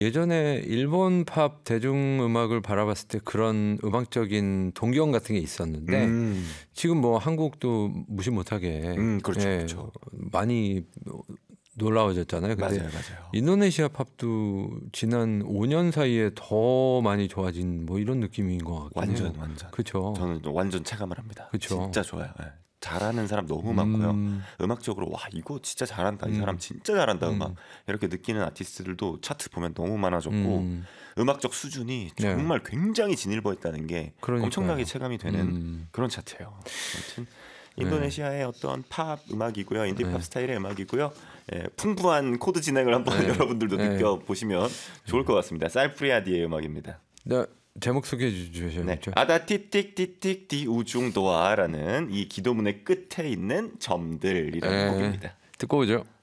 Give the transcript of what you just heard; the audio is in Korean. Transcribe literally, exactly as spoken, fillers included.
예전에 일본 팝 대중음악을 바라봤을 때 그런 음악적인 동경 같은 게 있었는데 음, 지금 뭐 한국도 무시 못하게 음, 그렇죠, 예, 그렇죠. 많이 놀라워졌잖아요. 근데 맞아요, 맞아요. 인도네시아 팝도 지난 오 년 사이에 더 많이 좋아진 뭐 이런 느낌인 것 같긴 완전, 해요. 완전. 그렇죠. 저는 완전 체감을 합니다. 그쵸. 진짜 좋아요. 예. 잘하는 사람 너무 많고요. 음, 음악적으로 와 이거 진짜 잘한다. 이 사람 음, 진짜 잘한다 음악. 음, 이렇게 느끼는 아티스트들도 차트 보면 너무 많아졌고 음, 음악적 수준이 네, 정말 굉장히 진일보했다는 게 엄청나게 그러니까요. 체감이 되는 음, 그런 차트예요. 아무튼 네, 인도네시아의 어떤 팝 음악이고요. 인디팝 네, 스타일의 음악이고요. 예, 풍부한 코드 진행을 한번 네, 여러분들도 네. 느껴보시면 좋을 것 같습니다. 살프리아디의 음악입니다. 네, 제목 소개해 네, 주셔야죠. 아다티틱티틱티 우중도아라는 이 기도문의 끝에 있는 점들이라는 네, 곡입니다. 듣고 오죠.